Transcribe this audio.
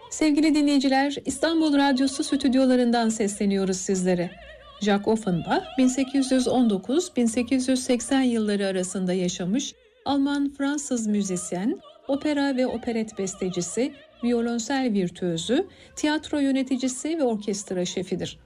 Sevgili dinleyiciler, İstanbul Radyosu stüdyolarından sesleniyoruz sizlere. Jacques Offenbach, 1819-1880 yılları arasında yaşamış Alman-Fransız müzisyen, opera ve operet bestecisi, violonsel virtüözü, tiyatro yöneticisi ve orkestra şefidir.